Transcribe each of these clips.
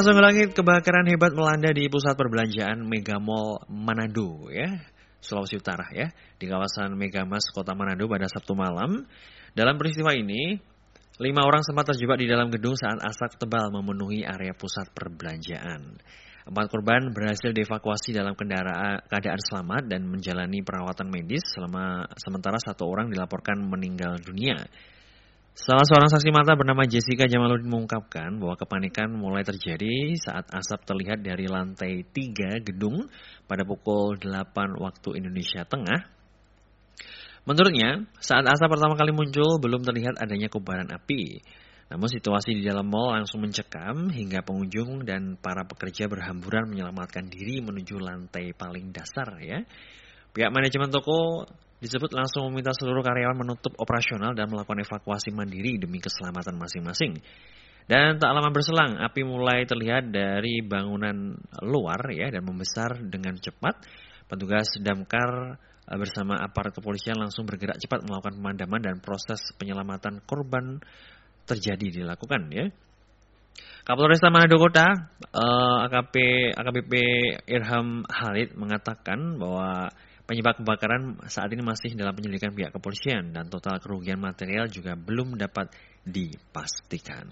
Langsung ke langit, kebakaran hebat melanda di pusat perbelanjaan Mega Mall Manado ya, Sulawesi Utara ya, di kawasan Megamas Kota Manado pada Sabtu malam. Dalam peristiwa ini, 5 orang sempat terjebak di dalam gedung saat asap tebal memenuhi area pusat perbelanjaan. 4 korban berhasil dievakuasi dalam keadaan selamat dan menjalani perawatan medis, sementara 1 orang dilaporkan meninggal dunia. Salah seorang saksi mata bernama Jessica Jamaluddin mengungkapkan bahwa kepanikan mulai terjadi saat asap terlihat dari lantai 3 gedung pada pukul 8 waktu Indonesia Tengah. Menurutnya, saat asap pertama kali muncul belum terlihat adanya kobaran api. Namun situasi di dalam mal langsung mencekam hingga pengunjung dan para pekerja berhamburan menyelamatkan diri menuju lantai paling dasar ya. Pihak manajemen toko disebut langsung meminta seluruh karyawan menutup operasional dan melakukan evakuasi mandiri demi keselamatan masing-masing. Dan tak lama berselang, api mulai terlihat dari bangunan luar ya dan membesar dengan cepat. Petugas damkar bersama aparat kepolisian langsung bergerak cepat melakukan pemadaman dan proses penyelamatan korban dilakukan ya. Kapolresta Manado Kota AKBP Irham Khalid mengatakan bahwa penyebab kebakaran saat ini masih dalam penyelidikan pihak kepolisian dan total kerugian material juga belum dapat dipastikan.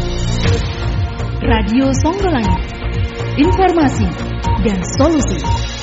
Radio Songgolangit, informasi dan solusi.